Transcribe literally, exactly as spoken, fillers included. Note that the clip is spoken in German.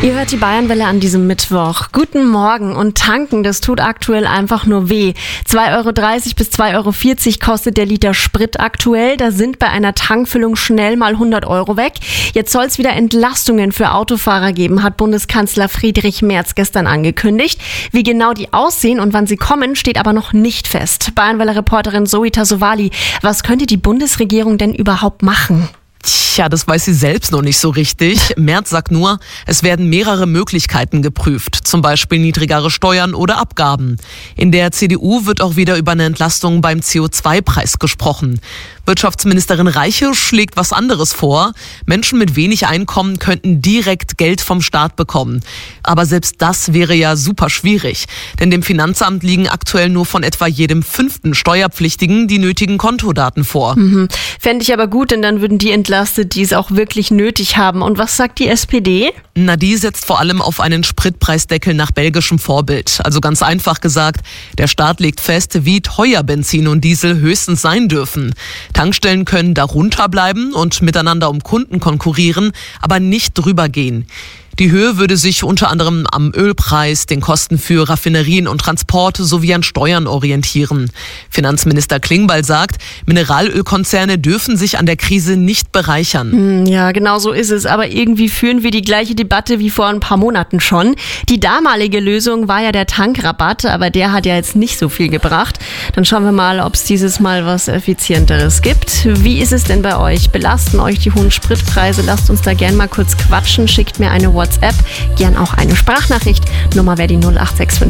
Ihr hört die Bayernwelle an diesem Mittwoch. Guten Morgen. Und tanken, das tut aktuell einfach nur weh. zwei Euro dreißig bis zwei Euro vierzig kostet der Liter Sprit aktuell. Da sind bei einer Tankfüllung schnell mal hundert Euro weg. Jetzt soll es wieder Entlastungen für Autofahrer geben, hat Bundeskanzler Friedrich Merz gestern angekündigt. Wie genau die aussehen und wann sie kommen, steht aber noch nicht fest. Bayernwelle-Reporterin Zoe Tassovali, was könnte die Bundesregierung denn überhaupt machen? Tja, das weiß sie selbst noch nicht so richtig. Merz sagt nur, es werden mehrere Möglichkeiten geprüft, zum Beispiel niedrigere Steuern oder Abgaben. In der C D U wird auch wieder über eine Entlastung beim C O zwei Preis gesprochen. Wirtschaftsministerin Reiche schlägt was anderes vor. Menschen mit wenig Einkommen könnten direkt Geld vom Staat bekommen. Aber selbst das wäre ja super schwierig. Denn dem Finanzamt liegen aktuell nur von etwa jedem fünften Steuerpflichtigen die nötigen Kontodaten vor. Mhm. Fände ich aber gut, denn dann würden die entlastet, die es auch wirklich nötig haben. Und was sagt die S P D? Na, die setzt vor allem auf einen Spritpreisdeckel nach belgischem Vorbild. Also ganz einfach gesagt, der Staat legt fest, wie teuer Benzin und Diesel höchstens sein dürfen. Tankstellen können darunter bleiben und miteinander um Kunden konkurrieren, aber nicht drüber gehen. Die Höhe würde sich unter anderem am Ölpreis, den Kosten für Raffinerien und Transport sowie an Steuern orientieren. Finanzminister Klingbeil sagt, Mineralölkonzerne dürfen sich an der Krise nicht bereichern. Ja, genau so ist es. Aber irgendwie führen wir die gleiche Debatte wie vor ein paar Monaten schon. Die damalige Lösung war ja der Tankrabatt, aber der hat ja jetzt nicht so viel gebracht. Dann schauen wir mal, ob es dieses Mal was Effizienteres gibt. Wie ist es denn bei euch? Belasten euch die hohen Spritpreise? Lasst uns da gern mal kurz quatschen. Schickt mir eine WhatsApp, gern auch eine Sprachnachricht. Nummer wäre die null acht sechs fünf